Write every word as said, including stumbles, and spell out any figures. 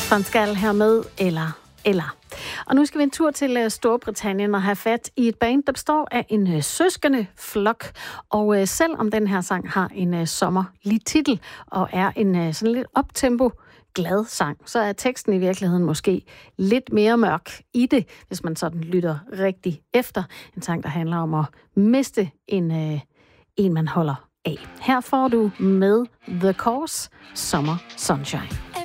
Skal her med eller eller. Og nu skal vi en tur til Storbritannien og have fat i et band, der består af en søskende flok. Og selvom den her sang har en sommerlig titel og er en sådan lidt optempo glad sang, så er teksten i virkeligheden måske lidt mere mørk i det, hvis man sådan lytter rigtig efter. En sang, der handler om at miste en, en man holder af. Her får du med The Course, Summer Sunshine.